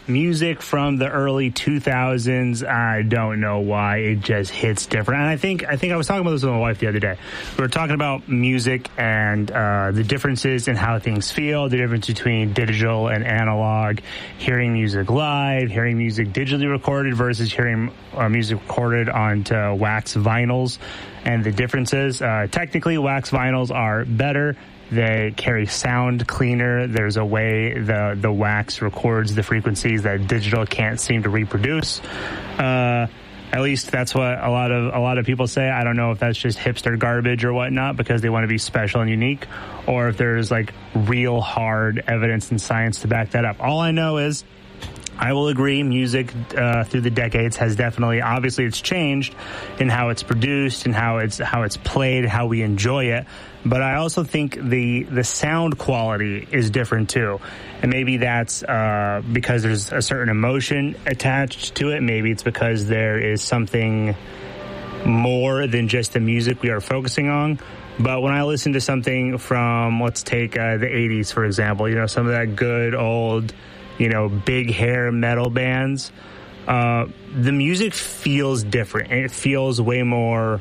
music from the early 2000s, I don't know why it just hits different. And I think I was talking about this with my wife the other day. We were talking about music and the differences in how things feel, the difference between digital and analog, hearing music live, hearing music digitally recorded versus hearing music recorded onto wax vinyls, and the differences. Technically, wax vinyls are better. They carry sound cleaner. There's a way the wax records the frequencies that digital can't seem to reproduce. At least that's what a lot of people say. I don't know if that's just hipster garbage or whatnot because they want to be special and unique, or if there's like real hard evidence and science to back that up. All I know is I will agree music through the decades has definitely, obviously it's changed in how it's produced and how it's played, how we enjoy it. But I also think the sound quality is different too. And maybe that's because there's a certain emotion attached to it. Maybe it's because there is something more than just the music we are focusing on. But when I listen to something from, let's take the 80s, for example, some of that good old, big hair metal bands, the music feels different. And it feels way more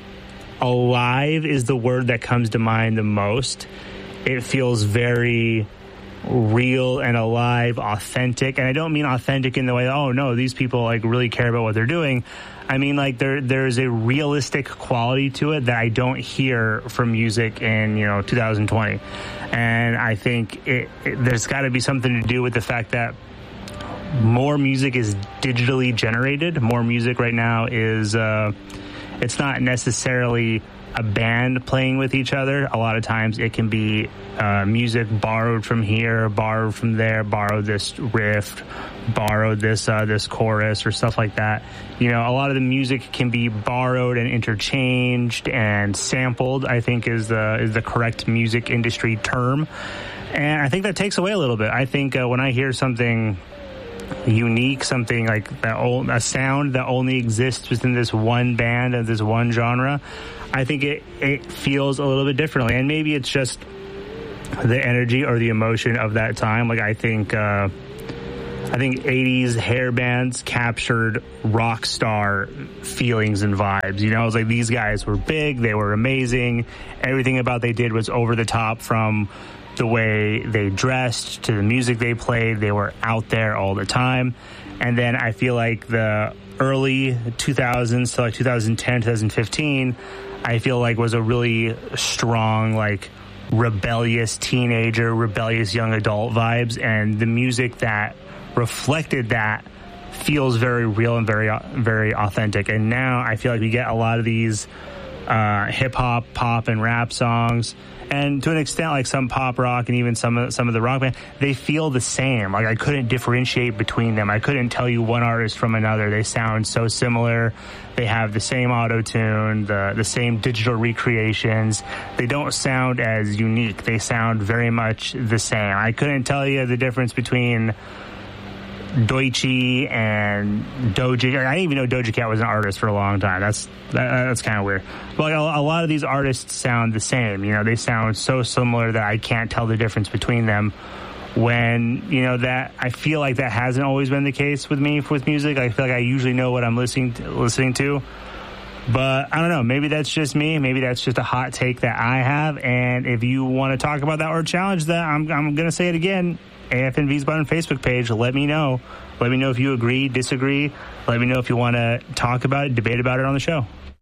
alive is the word that comes to mind the most. It feels very real and alive, authentic. And I don't mean authentic in the way, oh no, these people like really care about what they're doing. I mean like there's a realistic quality to it that I don't hear from music in 2020. And I think there's got to be something to do with the fact that more music is digitally generated. More music right now is it's not necessarily a band playing with each other. A lot of times it can be music borrowed from here, borrowed from there, borrowed this riff, borrowed this chorus or stuff like that. A lot of the music can be borrowed and interchanged and sampled, I think is the correct music industry term. And I think that takes away a little bit. I think when I hear something unique, something like a sound that only exists within this one band and this one genre, I think it feels a little bit differently. And maybe it's just the energy or the emotion of that time. Like I think 80s hair bands captured rock star feelings and vibes. It was like these guys were big, they were amazing, everything about they did was over the top, from the way they dressed to the music they played. They were out there all the time. And then I feel like the early 2000s to like 2010, 2015, I feel like was a really strong, like rebellious teenager, rebellious young adult vibes. And the music that reflected that feels very real and very, very authentic. And now I feel like we get a lot of these hip hop, pop, and rap songs, and to an extent, like some pop rock and even some of the rock band, they feel the same. Like I couldn't differentiate between them. I couldn't tell you one artist from another. They sound so similar. They have the same auto-tune, the same digital recreations. They don't sound as unique. They sound very much the same. I couldn't tell you the difference between Doechii and Doja. I didn't even know Doja Cat was an artist for a long time. That's kind of weird. But like a lot of these artists sound the same. They sound so similar that I can't tell the difference between them. When that I feel like that hasn't always been the case with me with music. I feel like I usually know what I'm listening to. But I don't know. Maybe that's just me. Maybe that's just a hot take that I have. And if you want to talk about that or challenge that, I'm going to say it again. AFNV's Button Facebook page. Let me know. Let me know if you agree, disagree. Let me know if you want to talk about it, debate about it on the show.